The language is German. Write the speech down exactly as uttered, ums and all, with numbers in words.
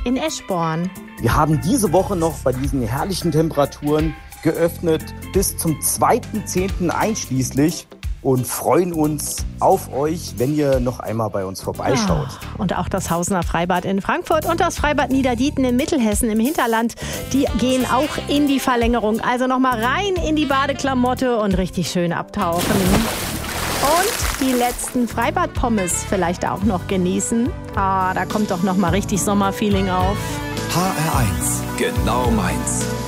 in Eschborn. Wir haben diese Woche noch bei diesen herrlichen Temperaturen geöffnet bis zum zweiten zehnten einschließlich und freuen uns auf euch, wenn ihr noch einmal bei uns vorbeischaut. Oh, und auch das Hausener Freibad in Frankfurt und das Freibad Niederdieten in Mittelhessen im Hinterland, die gehen auch in die Verlängerung. Also nochmal rein in die Badeklamotte und richtig schön abtauchen. Und die letzten Freibad-Pommes vielleicht auch noch genießen. Ah, da kommt doch nochmal richtig Sommerfeeling auf. H R eins, genau meins.